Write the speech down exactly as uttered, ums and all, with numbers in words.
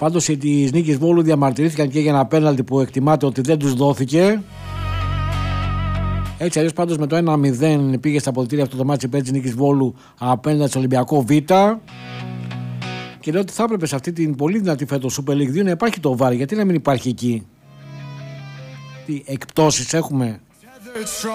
Πάντως οι της Νίκης Βόλου διαμαρτυρήθηκαν και για ένα πέναλτι που εκτιμάται ότι δεν τους δόθηκε. Έτσι αλλιώς πάντως με το ένα μηδέν πήγε στα αποδυτήρια αυτό το μάτσι υπέρ της Νίκης Βόλου απέναντι στο Ολυμπιακό Β. Και λέω ότι θα έπρεπε σε αυτή την πολύ δυνατή φέτος Super League δύο να υπάρχει το βάρ. Γιατί να μην υπάρχει εκεί? Τι εκπτώσεις έχουμε?